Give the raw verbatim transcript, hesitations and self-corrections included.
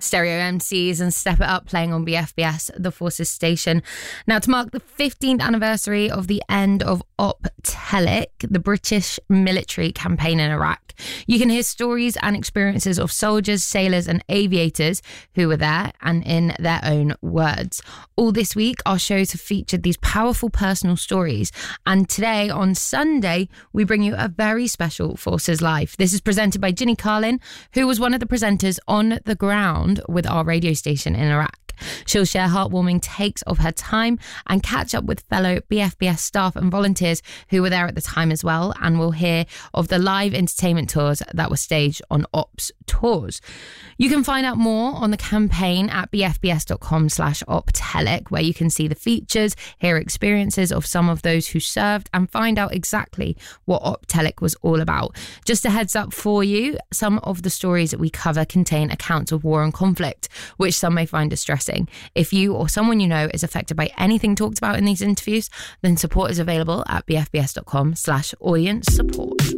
Stereo M Cs and Step It Up playing on B F B S, the Forces station. Now, to mark the fifteenth anniversary of the end of Op Telic, the British military campaign in Iraq, you can hear stories and experiences of soldiers, sailors and aviators who were there and in their own words. All this week, our shows have featured these powerful personal stories. And today, on Sunday, we bring you a very special Forces Life. This is presented by Ginny Carlin, who was one of the presenters on the ground with our radio station in Iraq. She'll share heartwarming takes of her time and catch up with fellow B F B S staff and volunteers who were there at the time as well, and we'll hear of the live entertainment tours that were staged on Ops Tours. You can find out more on the campaign at bfbs.com slash optelic, where you can see the features, hear experiences of some of those who served, and find out exactly what Optelic was all about. Just a heads up for you, some of the stories that we cover contain accounts of war and conflict, which some may find distressing. If you or someone you know is affected by anything talked about in these interviews, then support is available at bfbs.com slash audience support.